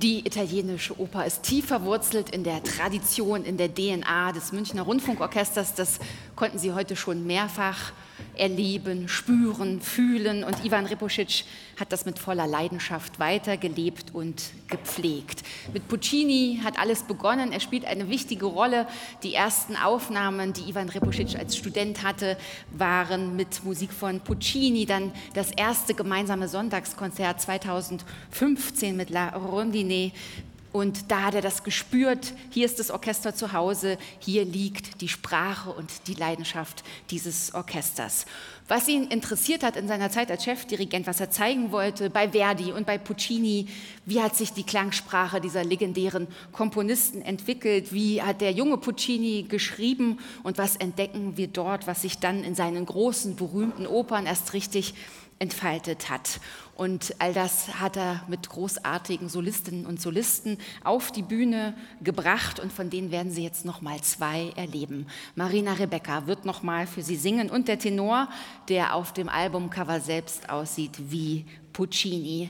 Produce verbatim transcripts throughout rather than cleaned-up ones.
Die italienische Oper ist tief verwurzelt in der Tradition, in der D N A des Münchner Rundfunkorchesters. Das konnten Sie heute schon mehrfach erleben, spüren, fühlen. Und Ivan Repušić hat das mit voller Leidenschaft weitergelebt und gepflegt. Mit Puccini hat alles begonnen. Er spielt eine wichtige Rolle. Die ersten Aufnahmen, die Ivan Repušić als Student hatte, waren mit Musik von Puccini. Dann das erste gemeinsame Sonntagskonzert zweitausendfünfzehn mit La Rondine. Und da hat er das gespürt, hier ist das Orchester zu Hause, hier liegt die Sprache und die Leidenschaft dieses Orchesters. Was ihn interessiert hat in seiner Zeit als Chefdirigent, was er zeigen wollte bei Verdi und bei Puccini, wie hat sich die Klangsprache dieser legendären Komponisten entwickelt, wie hat der junge Puccini geschrieben und was entdecken wir dort, was sich dann in seinen großen, berühmten Opern erst richtig entfaltet hat. Und all das hat er mit großartigen Solistinnen und Solisten auf die Bühne gebracht und von denen werden Sie jetzt noch mal zwei erleben. Marina Rebecca wird noch mal für Sie singen und der Tenor, der auf dem Albumcover selbst aussieht wie Puccini.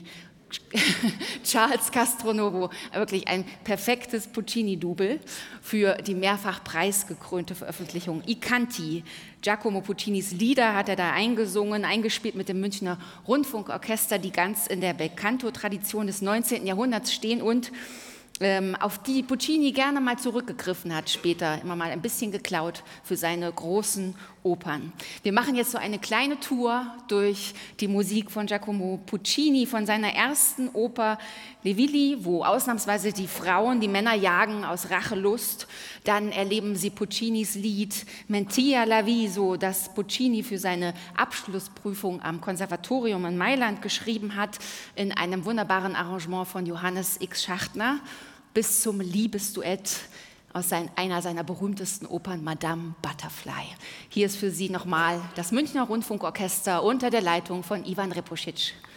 Charles Castronovo, wirklich ein perfektes Puccini-Double für die mehrfach preisgekrönte Veröffentlichung I Canti. Giacomo Puccinis Lieder hat er da eingesungen, eingespielt mit dem Münchner Rundfunkorchester, die ganz in der Belcanto-Tradition des neunzehnten Jahrhunderts stehen und ähm, auf die Puccini gerne mal zurückgegriffen hat, später immer mal ein bisschen geklaut für seine großen Opern. Wir machen jetzt so eine kleine Tour durch die Musik von Giacomo Puccini, von seiner ersten Oper Le Villi, wo ausnahmsweise die Frauen die Männer jagen aus Rachelust. Dann erleben Sie Puccinis Lied Mentia l'Avviso, das Puccini für seine Abschlussprüfung am Konservatorium in Mailand geschrieben hat, in einem wunderbaren Arrangement von Johannes X. Schachtner, bis zum Liebesduett aus sein, einer seiner berühmtesten Opern, Madame Butterfly. Hier ist für Sie nochmal das Münchner Rundfunkorchester unter der Leitung von Ivan Repušić.